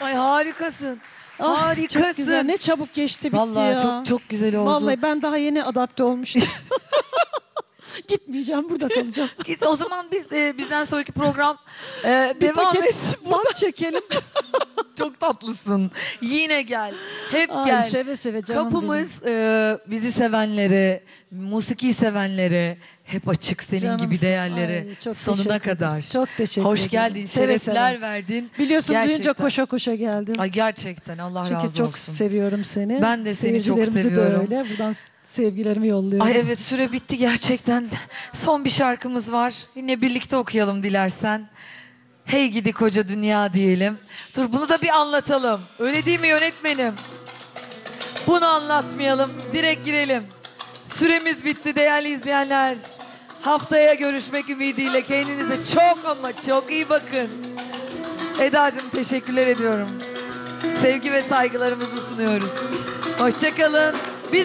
Ay harikasın. Ah, Harikasın. çok güzel. Ne çabuk geçti bitti Vallahi ya. çok güzel oldu. Vallahi ben daha yeni adapte olmuştum. Gitmeyeceğim, burada kalacağım. Git, o zaman bizden sonraki program Bir devam paket etsin. bant çekelim. Çok tatlısın. Yine gel. Hep Ay, gel. seve seve canım Kapımız bizi sevenlere, musiki sevenlere hep açık, senin Canımsın. gibi değerlere Ay, çok sonuna teşekkür kadar. ederim. Çok teşekkür Hoş ederim. geldin, Seve şerefler seve. verdin. Biliyorsun duyunca Gerçekten. koşa koşa geldim. Ay gerçekten Allah Çünkü razı çok olsun. seviyorum seni. Ben de seni çok Seyircilerimizi seviyorum. de öyle. Buradan sevgilerimi yolluyorum. Ay evet, süre bitti gerçekten. Son bir şarkımız var. Yine birlikte okuyalım dilersen. Hey gidi koca dünya diyelim. Dur, bunu da bir anlatalım. Öyle değil mi yönetmenim? Bunu anlatmayalım. Direkt girelim. Süremiz bitti değerli izleyenler. Haftaya görüşmek ümidiyle kendinize çok ama çok iyi bakın. Eda'cığım teşekkürler ediyorum. Sevgi ve saygılarımızı sunuyoruz. Hoşça kalın.